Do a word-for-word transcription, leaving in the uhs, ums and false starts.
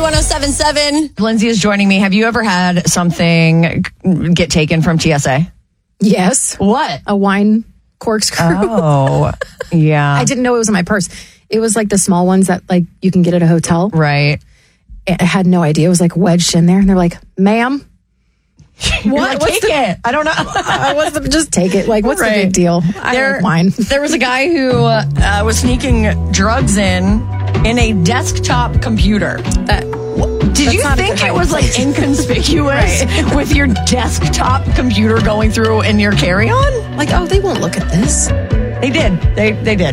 one oh seven point seven. Lindsay is joining me. Have you ever had something get taken from T S A? Yes. What? A wine corkscrew. Oh, yeah. I didn't know it was in my purse. It was like the small ones that like you can get at a hotel. Right. I had no idea. It was like wedged in there. And they're like, ma'am. What? Like, Take the, it. I don't know. uh, what's the, just take it. Like, what's Right. the big deal? I There, like wine. there was a guy who uh, was sneaking drugs in in a desktop computer. That, Did That's you not a think good it was hiding like inconspicuous with your desktop computer going through in your carry-on? like, oh, they won't look at this. They did. They they did.